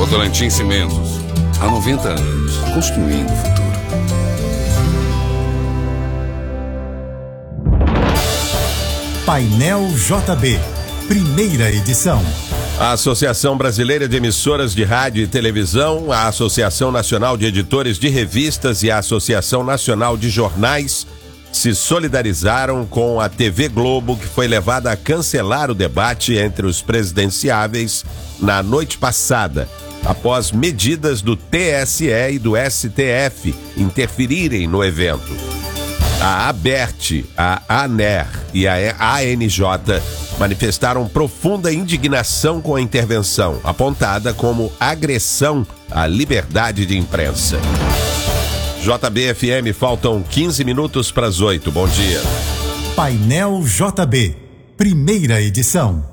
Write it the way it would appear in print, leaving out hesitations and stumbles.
Votorantim Cimentos. Há 90 anos, construindo o futuro. Painel JB, primeira edição. A Associação Brasileira de Emissoras de Rádio e Televisão, a Associação Nacional de Editores de Revistas e a Associação Nacional de Jornais se solidarizaram com a TV Globo, que foi levada a cancelar o debate entre os presidenciáveis na noite passada, após medidas do TSE e do STF interferirem no evento. A ABERT, a ANER e a ANJ manifestaram profunda indignação com a intervenção, apontada como agressão à liberdade de imprensa. JB-FM, faltam 15 minutos para as 8. Bom dia. Painel JB, primeira edição.